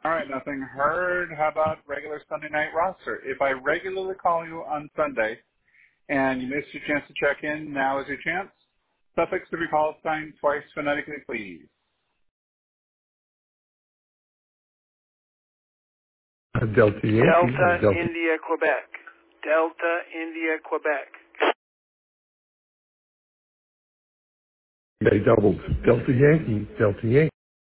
All right, nothing heard. How about regular Sunday night roster? If I regularly call you on Sunday and you missed your chance to check in, now is your chance. Suffix to be call sign twice phonetically, please. Delta Yankee, Delta Delta. India Quebec. Delta India Quebec. They doubled. Delta Yankee, Delta Yankee.